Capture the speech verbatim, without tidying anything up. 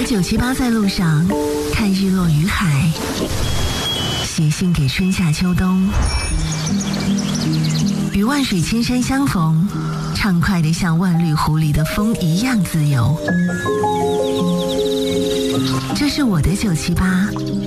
九七八在路上，看日落于海，写信给春夏秋冬，与万水千山相逢，畅快的像万绿湖里的风一样自由。这是我的九七八，